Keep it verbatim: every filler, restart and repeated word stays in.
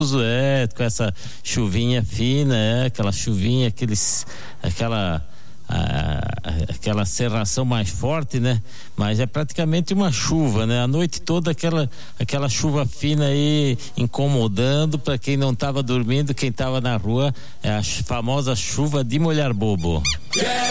confuso, é, com essa chuvinha fina, é, aquela chuvinha, aqueles, aquela, a, aquela cerração mais forte, né? Mas é praticamente uma chuva, né? A noite toda aquela, aquela chuva fina aí incomodando para quem não estava dormindo, quem estava na rua, é a famosa chuva de molhar bobo.